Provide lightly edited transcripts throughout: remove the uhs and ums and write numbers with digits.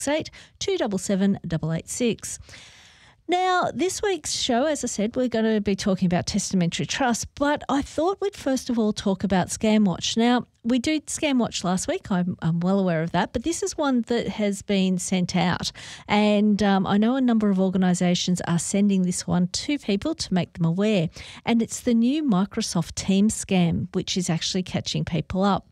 277 886. Now, this week's show, as I said, we're going to be talking about testamentary trust, but I thought we'd first of all talk about ScamWatch. Now, we did ScamWatch last week. I'm well aware of that, but this is one that has been sent out, and I know a number of organisations are sending this one to people to make them aware, and it's the new Microsoft Teams scam, which is actually catching people out.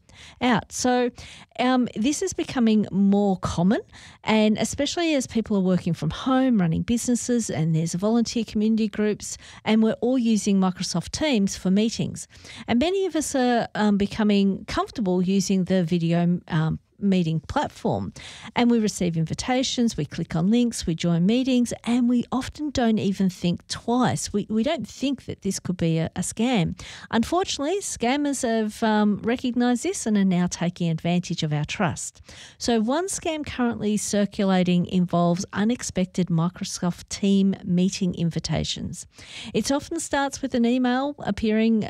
So this is becoming more common, and especially as people are working from home, running businesses, and there's volunteer community groups, and we're all using Microsoft Teams for meetings. And many of us are becoming comfortable using the video meeting platform, and we receive invitations, we click on links, we join meetings, and we often don't even think twice. We don't think that this could be a scam. Unfortunately, scammers have recognised this and are now taking advantage of our trust. So one scam currently circulating involves unexpected Microsoft Team meeting invitations. It often starts with an email appearing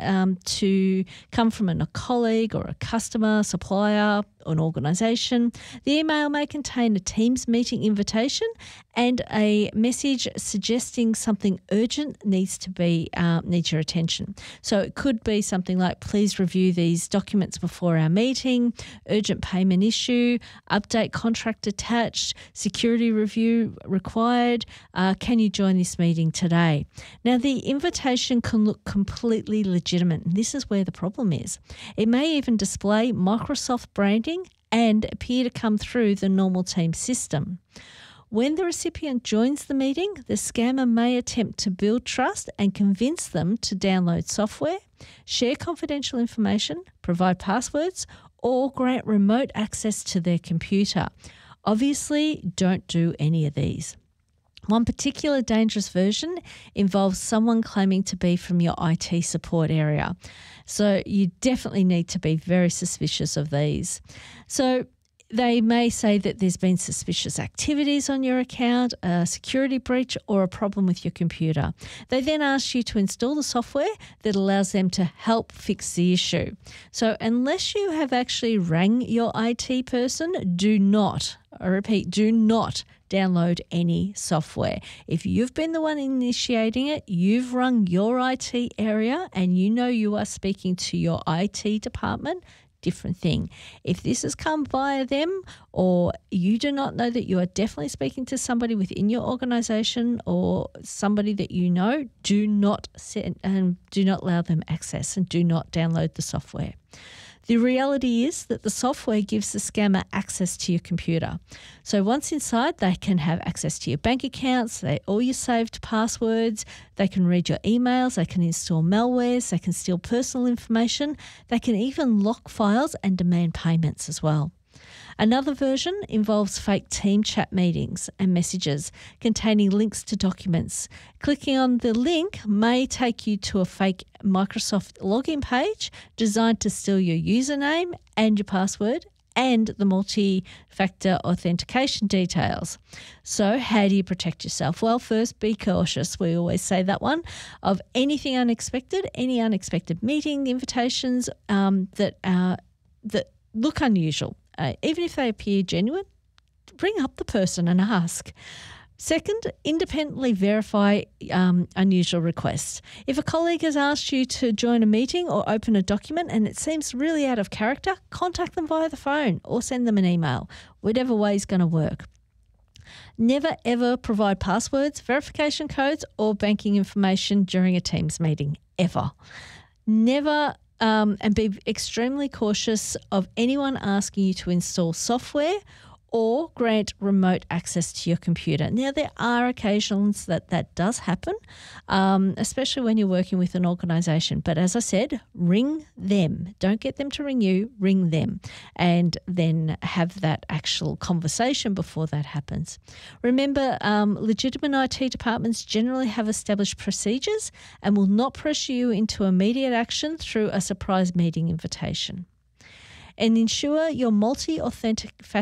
to come from a colleague or a customer, supplier, an organisation. The email may contain a Teams meeting invitation and a message suggesting something urgent needs your attention. So it could be something like, please review these documents before our meeting, urgent payment issue, update contract attached, security review required, can you join this meeting today? Now, the invitation can look completely legitimate, and this is where the problem is. It may even display Microsoft branding and appear to come through the normal Teams system. When the recipient joins the meeting, the scammer may attempt to build trust and convince them to download software, share confidential information, provide passwords, or grant remote access to their computer. Obviously, don't do any of these. One particular dangerous version involves someone claiming to be from your IT support area. So you definitely need to be very suspicious of these. So they may say that there's been suspicious activities on your account, a security breach, or a problem with your computer. They then ask you to install the software that allows them to help fix the issue. So unless you have actually rang your IT person, do not download any software. If you've been the one initiating it, you've rung your IT area and you know you are speaking to your IT department, different thing. If this has come via them, or you do not know that you are definitely speaking to somebody within your organisation or somebody that you know, do not allow them access and do not download the software. The reality is that the software gives the scammer access to your computer. So once inside, they can have access to your bank accounts, all your saved passwords, they can read your emails, they can install malwares, they can steal personal information, they can even lock files and demand payments as well. Another version involves fake team chat meetings and messages containing links to documents. Clicking on the link may take you to a fake Microsoft login page designed to steal your username and your password and the multi-factor authentication details. So how do you protect yourself? Well, first, be cautious. We always say that one, of anything unexpected, any unexpected meeting invitations that look unusual. Even if they appear genuine, bring up the person and ask. Second, independently verify unusual requests. If a colleague has asked you to join a meeting or open a document and it seems really out of character, contact them via the phone or send them an email. Whatever way is going to work. Never ever provide passwords, verification codes, or banking information during a Teams meeting, ever. Never and be extremely cautious of anyone asking you to install software or grant remote access to your computer. Now, there are occasions that does happen, especially when you're working with an organisation. But as I said, ring them. Don't get them to ring you, ring them, and then have that actual conversation before that happens. Remember, legitimate IT departments generally have established procedures and will not pressure you into immediate action through a surprise meeting invitation. And ensure your multi-factor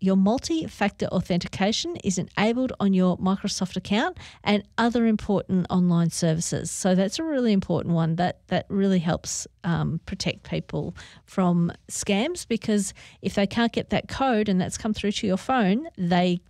your multi-factor authentication is enabled on your Microsoft account and other important online services. So that's a really important one that really helps protect people from scams, because if they can't get that code and that's come through to your phone, they